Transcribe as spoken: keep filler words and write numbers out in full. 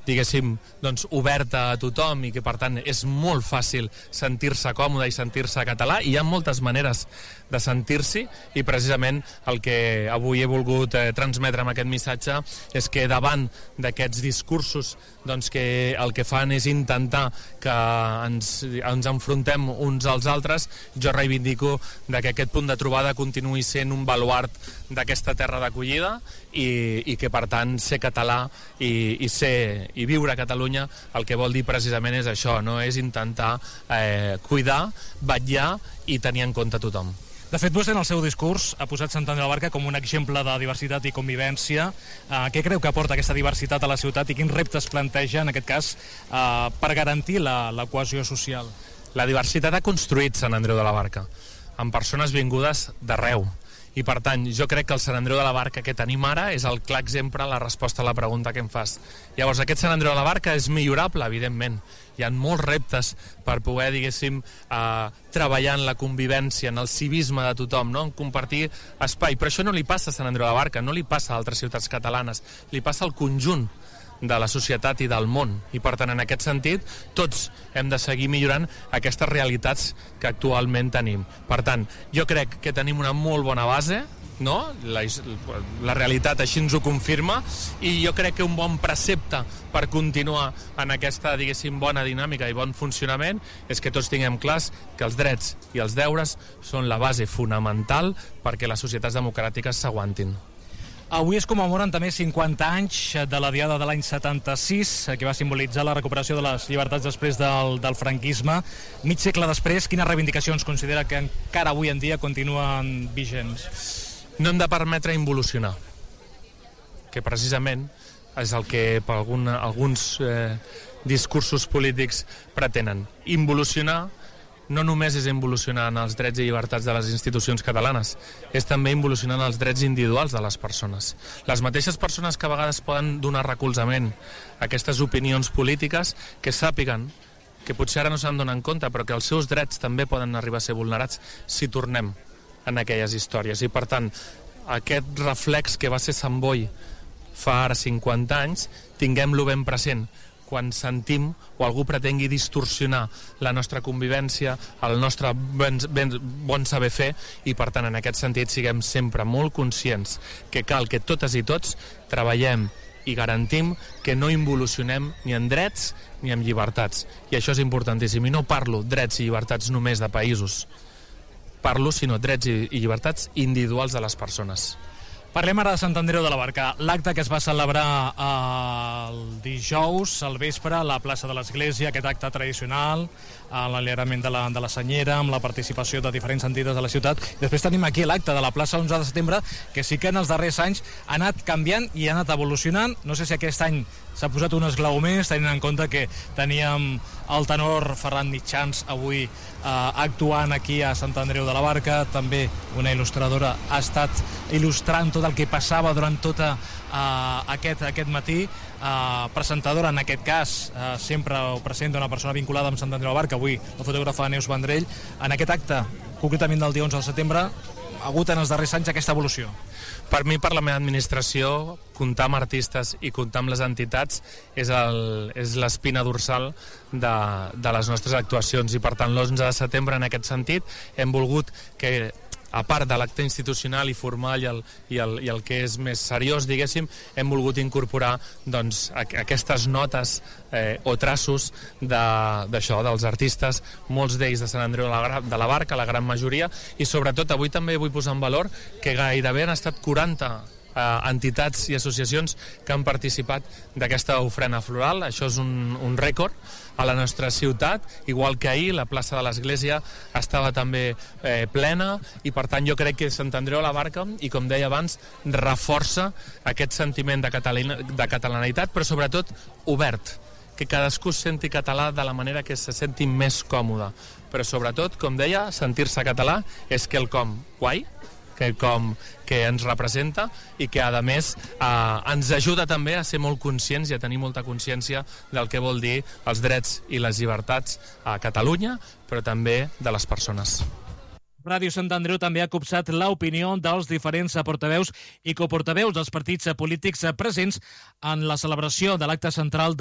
diguéssim, doncs, oberta a tothom i que, per tant, és molt fàcil sentir-se còmode i sentir-se català, i hi ha moltes maneres de sentir-s'hi, i precisament el que avui he volgut eh, transmetre amb aquest missatge és que davant d'aquests discursos doncs, que el que fan és intentar que ens, ens enfrontem uns als altres, jo reivindico de que aquest punt de trobada continuï sent un baluart d'aquesta terra d'acollida i, i que per tant ser català i, i, ser, i viure a Catalunya el que vol dir precisament és això, no? És intentar eh, cuidar, vetllar i tenir en compte tothom. De fet, vostè en el seu discurs ha posat Sant Andreu de la Barca com un exemple de diversitat i convivència. Eh, què creu que aporta aquesta diversitat a la ciutat i quins reptes planteja, en aquest cas, eh, per garantir la, la cohesió social? La diversitat ha construït Sant Andreu de la Barca, amb persones vingudes d'arreu. I per tant, jo crec que el Sant Andreu de la Barca que tenim ara és el clar exemple, la resposta a la pregunta que em fas. Llavors, aquest Sant Andreu de la Barca és millorable, evidentment. Hi ha molts reptes per poder, diguéssim, eh, treballar en la convivència, en el civisme de tothom, no? En compartir espai. Però això no li passa a Sant Andreu de la Barca, no li passa a altres ciutats catalanes, li passa al conjunt de la societat i del món, i per tant en aquest sentit tots hem de seguir millorant aquestes realitats que actualment tenim. Per tant, jo crec que tenim una molt bona base, no? La, la realitat així ens ho confirma, i jo crec que un bon precepte per continuar en aquesta, diguéssim, bona dinàmica i bon funcionament és que tots tinguem clars que els drets i els deures són la base fonamental perquè les societats democràtiques s'aguantin. Avui es commemoren també cinquanta anys de la Diada de l'any setanta-sis, que va simbolitzar la recuperació de les llibertats després del, del franquisme. Mig segle després, quines reivindicacions considera que encara avui en dia continuen vigents? No hem de permetre involucionar, que precisament és el que per algun, alguns eh, discursos polítics pretenen. Involucionar no només és involucionar en els drets i llibertats de les institucions catalanes, és també involucionar en els drets individuals de les persones. Les mateixes persones que a vegades poden donar recolzament a aquestes opinions polítiques, que sàpiguen que potser ara no se'n donen compte, però que els seus drets també poden arribar a ser vulnerats si tornem en aquelles històries. I per tant, aquest reflex que va ser Sant Boi fa ara cinquanta anys, tinguem-lo ben present quan sentim o algú pretengui distorsionar la nostra convivència, el nostre ben, ben, bon saber fer, i per tant en aquest sentit siguem sempre molt conscients que cal que totes i tots treballem i garantim que no involucionem ni en drets ni en llibertats, i això és importantíssim. I no parlo drets i llibertats només de països, parlo sinó drets i, i llibertats individuals de les persones. Parlem ara de Sant Andreu de la Barca. L'acte que es va celebrar el dijous al vespre a la plaça de l'Església, aquest acte tradicional, l'alineament de la, de la senyera, amb la participació de diferents entitats de la ciutat. Després tenim aquí l'acte de la plaça onze de setembre, que sí que en els darrers anys ha anat canviant i ha anat evolucionant. No sé si aquest any s'ha posat un esglaó més, tenint en compte que teníem el tenor Ferran Mitjans avui eh, actuant aquí a Sant Andreu de la Barca. També una il·lustradora ha estat il·lustrant tot el que passava durant tota uh, aquest, aquest matí. Uh, presentadora, en aquest cas, uh, sempre ho presenta una persona vinculada amb Sant Andreu de la Barca, avui la fotògrafa Neus Vendrell. En aquest acte, concretament del dia onze de setembre, ha hagut en els darrers anys aquesta evolució? Per mi, per la meva administració, comptar amb artistes i comptar amb les entitats és el, és l'espina dorsal de, de les nostres actuacions, i per tant l'onze de setembre en aquest sentit hem volgut que, a part de l'acte institucional i formal i el, i, el, i el que és més seriós, diguéssim, hem volgut incorporar doncs, aquestes notes eh, o traços d'això, de, dels artistes, molts d'ells de Sant Andreu de la, de la Barca, la gran majoria, i sobretot avui també vull posar en valor que gairebé han estat quaranta eh, entitats i associacions que han participat d'aquesta ofrena floral. Això és un, un rècord a la nostra ciutat, igual que ahir la plaça de l'Església estava també eh, plena, i per tant jo crec que Sant Andreu de la Barca, i com deia abans, reforça aquest sentiment de, catalina, de catalanitat, però sobretot obert, que cadascú es senti català de la manera que se senti més còmode, però sobretot, com deia, sentir-se català és quelcom guai, quelcom que ens representa i que, a més, eh, ens ajuda també a ser molt conscients i a tenir molta consciència del que vol dir els drets i les llibertats a Catalunya, però també de les persones. Ràdio Sant Andreu també ha copsat l'opinió dels diferents portaveus i coportaveus dels partits polítics presents en la celebració de l'acte central